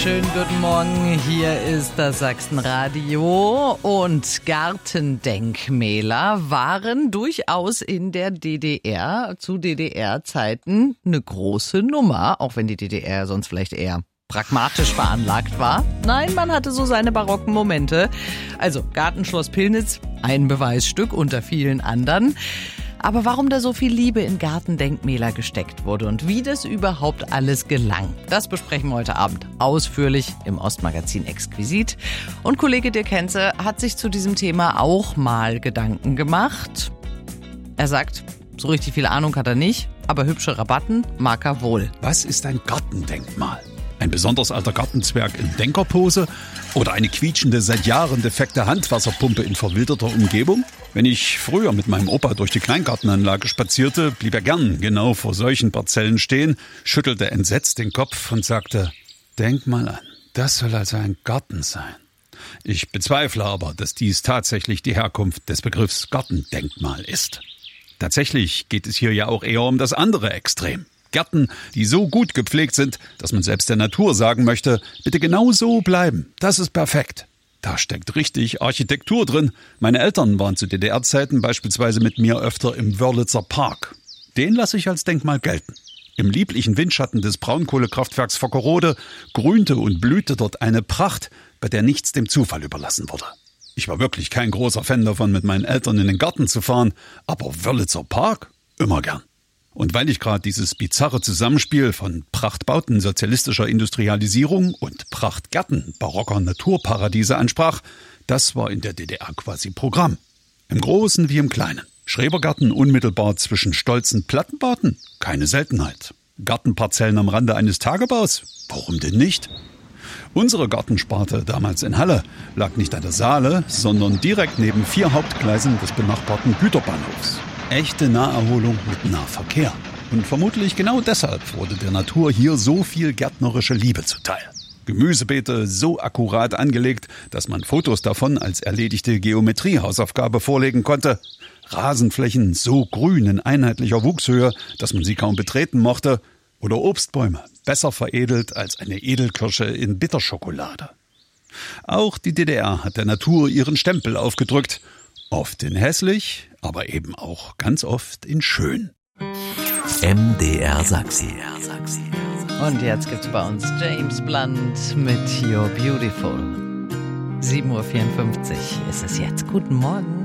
Schönen guten Morgen, hier ist das Sachsenradio und Gartendenkmäler waren durchaus in der DDR, zu DDR-Zeiten, eine große Nummer, auch wenn die DDR sonst vielleicht eher pragmatisch veranlagt war. Nein, man hatte so seine barocken Momente. Also Gartenschloss Pillnitz, ein Beweisstück unter vielen anderen. Aber warum da so viel Liebe in Gartendenkmäler gesteckt wurde und wie das überhaupt alles gelang, das besprechen wir heute Abend ausführlich im Ostmagazin Exquisit. Und Kollege Dirk Henze hat sich zu diesem Thema auch mal Gedanken gemacht. Er sagt, so richtig viel Ahnung hat er nicht, aber hübsche Rabatten mag er wohl. Was ist ein Gartendenkmal? Ein besonders alter Gartenzwerg in Denkerpose oder eine quietschende, seit Jahren defekte Handwasserpumpe in verwilderter Umgebung? Wenn ich früher mit meinem Opa durch die Kleingartenanlage spazierte, blieb er gern genau vor solchen Parzellen stehen, schüttelte entsetzt den Kopf und sagte, denk mal an, das soll also ein Garten sein. Ich bezweifle aber, dass dies tatsächlich die Herkunft des Begriffs Gartendenkmal ist. Tatsächlich geht es hier ja auch eher um das andere Extrem. Gärten, die so gut gepflegt sind, dass man selbst der Natur sagen möchte, bitte genau so bleiben, das ist perfekt. Da steckt richtig Architektur drin. Meine Eltern waren zu DDR-Zeiten beispielsweise mit mir öfter im Wörlitzer Park. Den lasse ich als Denkmal gelten. Im lieblichen Windschatten des Braunkohlekraftwerks Vockerode grünte und blühte dort eine Pracht, bei der nichts dem Zufall überlassen wurde. Ich war wirklich kein großer Fan davon, mit meinen Eltern in den Garten zu fahren, aber Wörlitzer Park immer gern. Und weil ich gerade dieses bizarre Zusammenspiel von Prachtbauten sozialistischer Industrialisierung und Prachtgärten barocker Naturparadiese ansprach, das war in der DDR quasi Programm. Im Großen wie im Kleinen. Schrebergarten unmittelbar zwischen stolzen Plattenbauten? Keine Seltenheit. Gartenparzellen am Rande eines Tagebaus? Warum denn nicht? Unsere Gartensparte damals in Halle lag nicht an der Saale, sondern direkt neben 4 Hauptgleisen des benachbarten Güterbahnhofs. Echte Naherholung mit Nahverkehr. Und vermutlich genau deshalb wurde der Natur hier so viel gärtnerische Liebe zuteil. Gemüsebeete so akkurat angelegt, dass man Fotos davon als erledigte Geometriehausaufgabe vorlegen konnte. Rasenflächen so grün in einheitlicher Wuchshöhe, dass man sie kaum betreten mochte. Oder Obstbäume, besser veredelt als eine Edelkirsche in Bitterschokolade. Auch die DDR hat der Natur ihren Stempel aufgedrückt. Oft in hässlich, aber eben auch ganz oft in schön. MDR Sachsen. Und jetzt gibt's bei uns James Blunt mit You're Beautiful. 7.54 Uhr ist es jetzt. Guten Morgen.